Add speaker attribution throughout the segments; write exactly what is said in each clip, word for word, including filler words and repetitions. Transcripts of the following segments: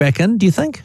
Speaker 1: back in, do you think?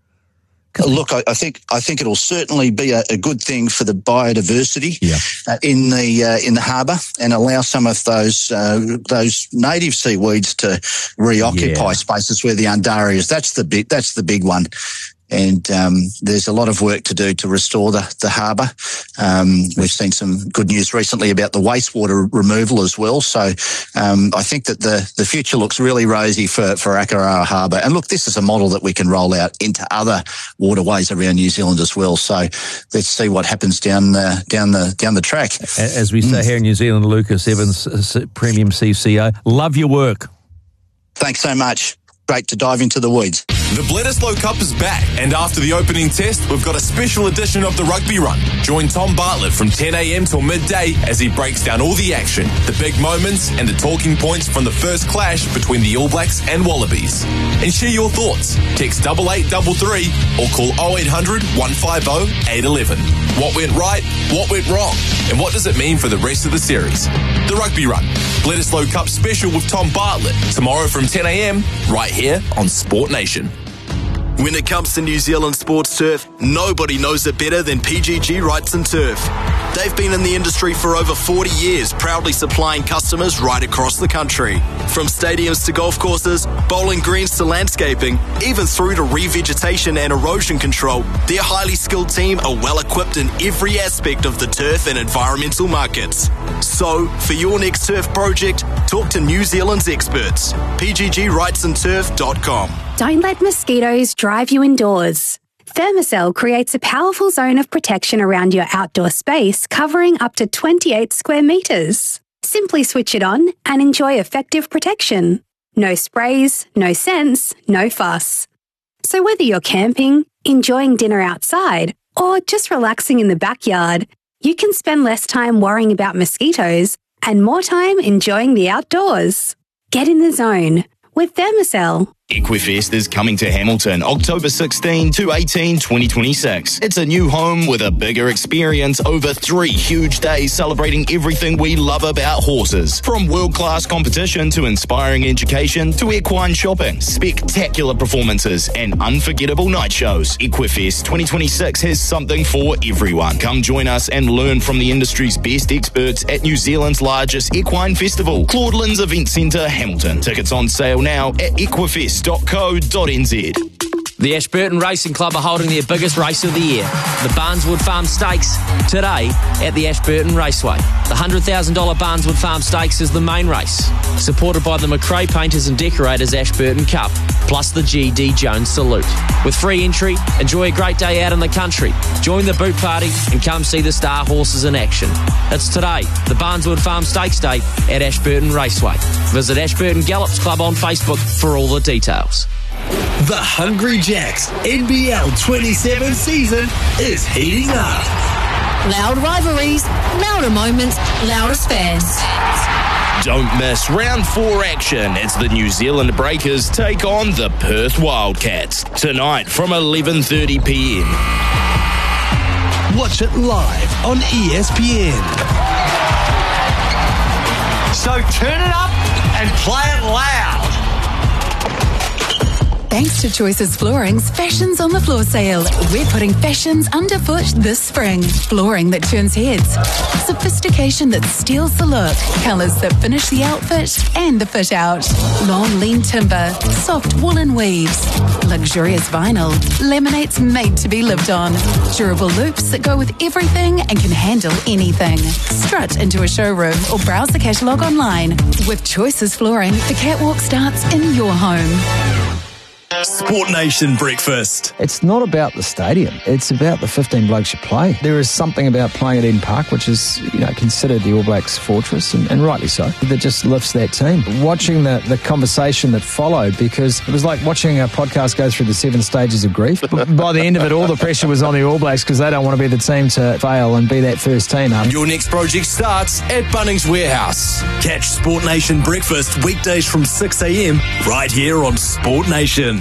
Speaker 2: Look, I, I think I think it'll certainly be a, a good thing for the biodiversity
Speaker 1: yeah.
Speaker 2: uh, in the uh, in the harbour, and allow some of those uh, those native seaweeds to reoccupy
Speaker 1: yeah.
Speaker 2: spaces where the Undari is. That's the big that's the big one. And um, there's a lot of work to do to restore the, the harbour. Um, we've seen some good news recently about the wastewater removal as well. So um, I think that the, the future looks really rosy for, for Akaroa Harbour. And look, this is a model that we can roll out into other waterways around New Zealand as well. So let's see what happens down the, down the, down the track.
Speaker 1: As we say mm. here in New Zealand, Lucas Evans, Premium C C O, love your work.
Speaker 2: Thanks so much. Great to dive into the weeds.
Speaker 3: The Bledisloe Cup is back, and after the opening test, we've got a special edition of the Rugby Run. Join Tom Bartlett from ten a.m. till midday as he breaks down all the action, the big moments, and the talking points from the first clash between the All Blacks and Wallabies. And share your thoughts. Text double eight double three or call oh eight hundred, one five oh, eight one one. What went right? What went wrong? And what does it mean for the rest of the series? The Rugby Run, Bledisloe Cup special with Tom Bartlett, tomorrow from ten a.m. right here on Sport Nation.
Speaker 4: When it comes to New Zealand sports turf, nobody knows it better than P G G Wrights and Turf. They've been in the industry for over forty years, proudly supplying customers right across the country. From stadiums to golf courses, bowling greens to landscaping, even through to revegetation and erosion control, their highly skilled team are well equipped in every aspect of the turf and environmental markets. So, for your next turf project, talk to New Zealand's experts. P G G wrights and turf dot com.
Speaker 5: Don't let mosquitoes drive you indoors. Thermacell creates a powerful zone of protection around your outdoor space, covering up to twenty-eight square metres. Simply switch it on and enjoy effective protection. No sprays, no scents, no fuss. So whether you're camping, enjoying dinner outside, or just relaxing in the backyard, you can spend less time worrying about mosquitoes and more time enjoying the outdoors. Get in the zone with Thermacell.
Speaker 6: Equifest is coming to Hamilton October sixteenth to eighteenth, twenty twenty-six. It's a new home with a bigger experience over three huge days celebrating everything we love about horses. From world-class competition to inspiring education to equine shopping, spectacular performances and unforgettable night shows. Equifest twenty twenty-six has something for everyone. Come join us and learn from the industry's best experts at New Zealand's largest equine festival, Claudelands Event Centre, Hamilton. Tickets on sale now at equifest dot co dot n z.
Speaker 7: The Ashburton Racing Club are holding their biggest race of the year, the Barneswood Farm Stakes, today at the Ashburton Raceway. The one hundred thousand dollars Barneswood Farm Stakes is the main race, supported by the McRae Painters and Decorators Ashburton Cup, plus the G D Jones Salute. With free entry, enjoy a great day out in the country, join the boot party and come see the star horses in action. It's today, the Barneswood Farm Stakes Day at Ashburton Raceway. Visit Ashburton Gallops Club on Facebook for all the details.
Speaker 8: The Hungry Jacks N B L twenty-seven season is heating up.
Speaker 9: Loud rivalries, louder moments, loudest fans.
Speaker 6: Don't miss round four action as the New Zealand Breakers take on the Perth Wildcats tonight from eleven thirty p m.
Speaker 8: Watch it live on E S P N.
Speaker 10: So turn it up and play it loud.
Speaker 11: Thanks to Choices Flooring's Fashions on the Floor sale, we're putting fashions underfoot this spring. Flooring that turns heads, sophistication that steals the look, colours that finish the outfit and the fit out. Long lean timber, soft woolen weaves, luxurious vinyl, laminates made to be lived on, durable loops that go with everything and can handle anything. Strut into a showroom or browse the catalogue online. With Choices Flooring, the catwalk starts in your home.
Speaker 4: Sport Nation Breakfast.
Speaker 12: It's not about the stadium. It's about the fifteen blokes you play. There is something about playing at Eden Park, which is, you know, considered the All Blacks' fortress, and, and rightly so, that just lifts that team. Watching the, the conversation that followed, because it was like watching a podcast go through the seven stages of grief. By the end of it, all the pressure was on the All Blacks because they don't want to be the team to fail and be that first team. Um,
Speaker 4: Your next project starts at Bunnings Warehouse. Catch Sport Nation Breakfast weekdays from six a m right here on Sport Nation.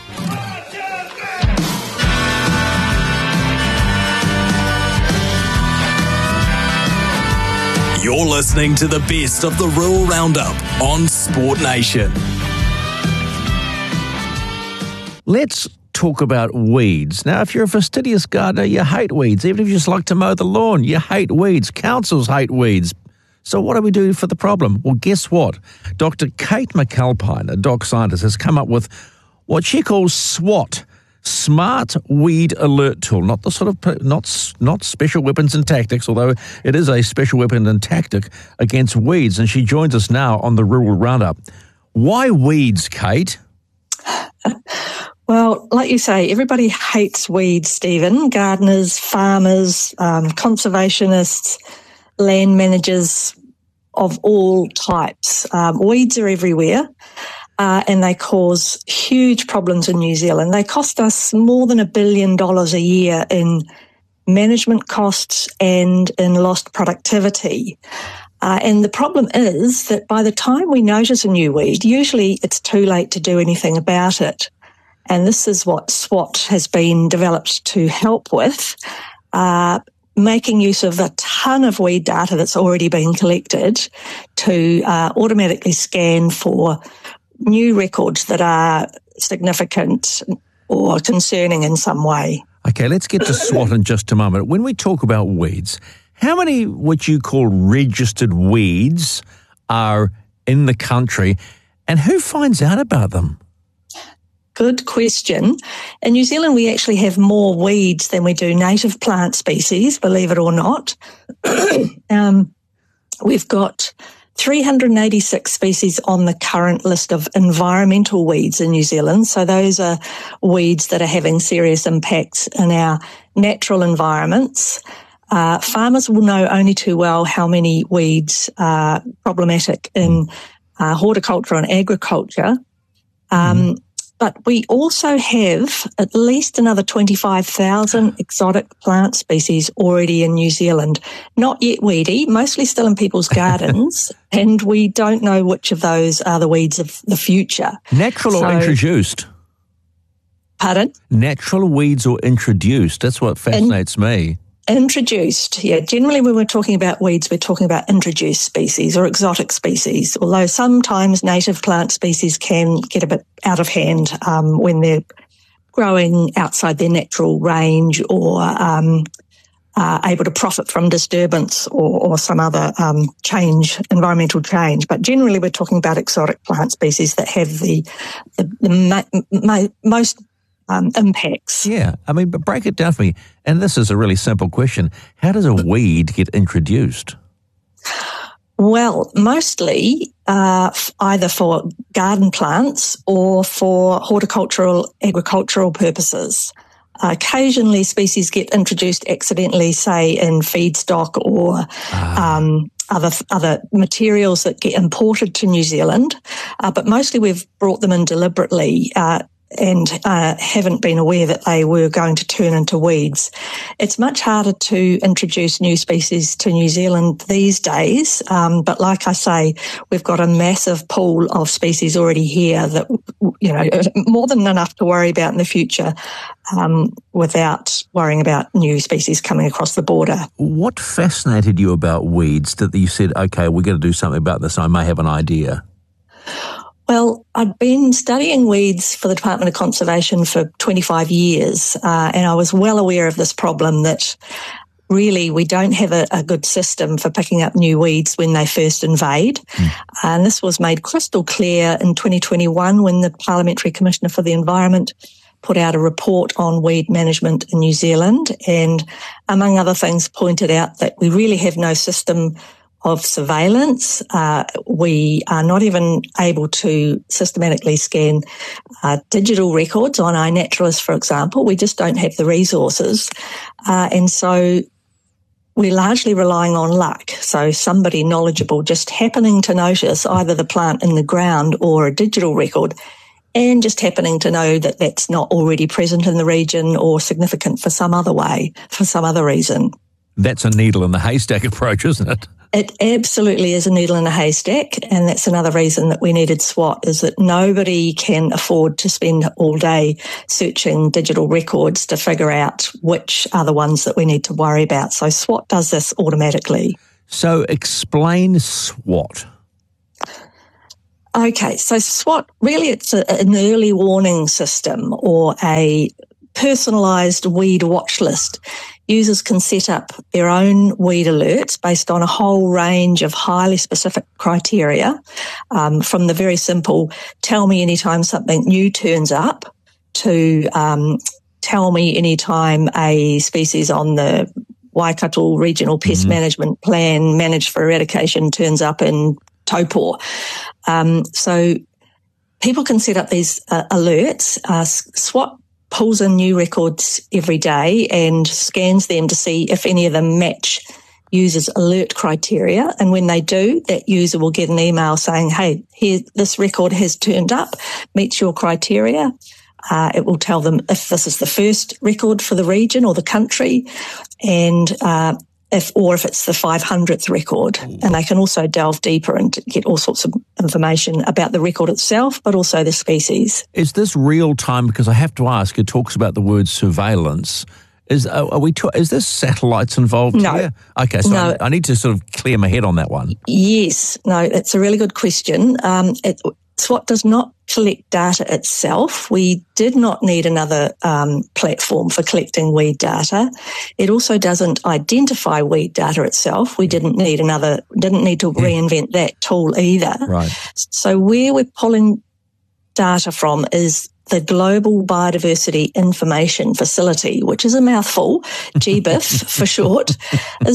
Speaker 4: You're listening to the best of the Rural Roundup on Sport Nation.
Speaker 1: Let's talk about weeds. Now, if you're a fastidious gardener, you hate weeds. Even if you just like to mow the lawn, you hate weeds. Councils hate weeds. So what do we do for the problem? Well, guess what? Doctor Kate McAlpine, a dog scientist, has come up with what she calls SWAT, Smart Weed Alert Tool. Not the sort of, not not special weapons and tactics, although it is a special weapon and tactic against weeds. And she joins us now on the Rural Roundup. Why weeds, Kate?
Speaker 13: Well, like you say, everybody hates weeds, Stephen. Gardeners, farmers, um, conservationists, land managers of all types. Um, weeds are everywhere, uh, and they cause huge problems in New Zealand. They cost us more than a billion dollars a year in management costs and in lost productivity. Uh, and the problem is that by the time we notice a new weed, usually it's too late to do anything about it. And this is what SWAT has been developed to help with, uh, making use of a ton of weed data that's already been collected to uh, automatically scan for new records that are significant or concerning in some way.
Speaker 1: Okay, let's get to SWAT in just a moment. When we talk about weeds, how many what you call registered weeds are in the country, and who finds out about them?
Speaker 13: Good question. In New Zealand, we actually have more weeds than we do native plant species, believe it or not. um, we've got three hundred eighty-six species on the current list of environmental weeds in New Zealand. So those are weeds that are having serious impacts in our natural environments. Uh, farmers will know only too well how many weeds are problematic in uh, horticulture and agriculture. Um, mm. But we also have at least another twenty-five thousand exotic plant species already in New Zealand. Not yet weedy, mostly still in people's gardens, and we don't know which of those are the weeds of the future.
Speaker 1: Natural so, or introduced?
Speaker 13: Pardon?
Speaker 1: Natural weeds or introduced? That's what fascinates in, me.
Speaker 13: Introduced, yeah. Generally, when we're talking about weeds, we're talking about introduced species or exotic species, although sometimes native plant species can get a bit out of hand um, when they're growing outside their natural range or um, uh, able to profit from disturbance or, or some other um, change, environmental change. But generally, we're talking about exotic plant species that have the, the, the ma- ma- most Um, impacts.
Speaker 1: Yeah, I mean, but break it down for me. And this is a really simple question. How does a weed get introduced?
Speaker 13: Well, mostly uh, either for garden plants or for horticultural, agricultural purposes. Uh, occasionally, species get introduced accidentally, say, in feedstock or ah. um, other other materials that get imported to New Zealand. Uh, but mostly we've brought them in deliberately uh and uh, haven't been aware that they were going to turn into weeds. It's much harder to introduce new species to New Zealand these days, um, but like I say, we've got a massive pool of species already here that, you know, more than enough to worry about in the future um, without worrying about new species coming across the border.
Speaker 1: What fascinated you about weeds that you said, okay, we're going to do something about this, I may have an idea?
Speaker 13: Well, I'd been studying weeds for the Department of Conservation for twenty-five years, uh, and I was well aware of this problem that really we don't have a, a good system for picking up new weeds when they first invade. Mm. And this was made crystal clear in twenty twenty-one when the Parliamentary Commissioner for the Environment put out a report on weed management in New Zealand and, among other things, pointed out that we really have no system of surveillance. Uh, we are not even able to systematically scan uh, digital records on iNaturalist, for example. We just don't have the resources. Uh, and so we're largely relying on luck. So somebody knowledgeable just happening to notice either the plant in the ground or a digital record and just happening to know that that's not already present in the region or significant for some other way, for some other reason.
Speaker 1: That's a needle in the haystack approach, isn't it?
Speaker 13: It absolutely is a needle in a haystack, and that's another reason that we needed SWAT, is that nobody can afford to spend all day searching digital records to figure out which are the ones that we need to worry about. So SWAT does this automatically.
Speaker 1: So explain SWAT.
Speaker 13: Okay, so SWOT, really it's a, an early warning system or a personalised weed watch list. Users can set up their own weed alerts based on a whole range of highly specific criteria, um, from the very simple, tell me anytime something new turns up, to um, tell me anytime a species on the Waikato Regional Pest mm-hmm. Management Plan managed for eradication turns up in Taupō. Um, so people can set up these uh, alerts. Uh, SWOT pulls in new records every day and scans them to see if any of them match users' alert criteria. And when they do, that user will get an email saying, hey, here, this record has turned up, meets your criteria. Uh, it will tell them if this is the first record for the region or the country, and uh, if or if it's the five hundredth record. And they can also delve deeper and get all sorts of information about the record itself, but also the species.
Speaker 1: Is this real time? Because I have to ask, it talks about the word surveillance. Is are we? Is there satellites involved
Speaker 13: no.
Speaker 1: here? Okay, so
Speaker 13: no.
Speaker 1: I, I need to sort of clear my head on that one.
Speaker 13: Yes. No, that's a really good question. Um, it, SWOT does not collect data itself. We did not need another um, platform for collecting weed data. It also doesn't identify weed data itself. We didn't need another, didn't need to reinvent that tool either.
Speaker 1: Right.
Speaker 13: So where we're pulling data from is the Global Biodiversity Information Facility, which is a mouthful, G B I F for short, is